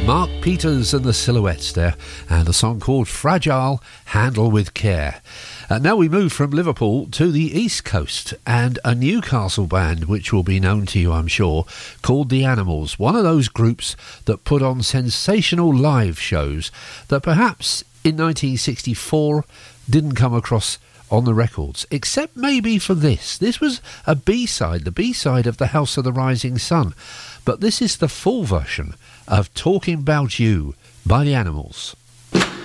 Mark Peters and the Silhouettes there, and a song called Fragile, Handle with Care. Now we move from Liverpool to the East Coast, and a Newcastle band which will be known to you, I'm sure, called The Animals, one of those groups that put on sensational live shows that perhaps in 1964 didn't come across on the records, except maybe for this. This was a B-side, the B-side of The House of the Rising Sun, but this is the full version of Talking About You by The Animals.